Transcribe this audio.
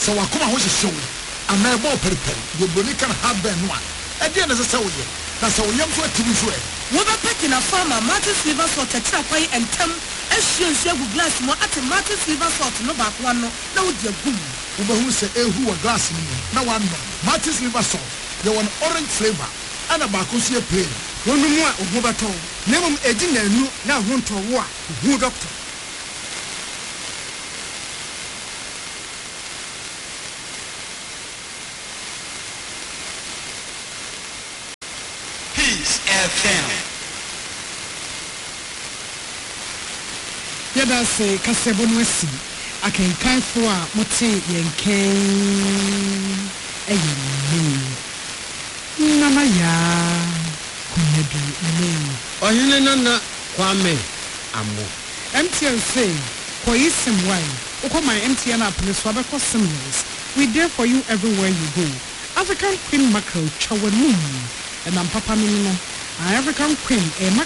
So wakoma ho hyehyɛ wo ana ɛbɔ periperi de broni kan ha ben no a ɛde na sɛ wo yɛ na sɛ wo yam so atimi so ɛ wo ba pekina farmer Martin Silver Salt tetra kwai entem ehwie nsu agu glass mo ate Martin Silver Salt no ba ko no na wo di agum wo ba hu sɛ ehu wɔ glass ni na wa no Martin Silver Salt yɛ wɔ orange flavor ana ba ko so yɛ plain wonu mu a ohu bato na mum edi na anu na ho nto wo a hu doctor. FM. Yada se kasebo no asi akenkanfo a mote yenken eyemi nana ya kunyebi nene Ohene nana kwame amo MTN say koyisim why ukoma MTN app ne so abeko similars we there for you everywhere you go. African Queen Mackerel chawanum and I'm papa no African Queen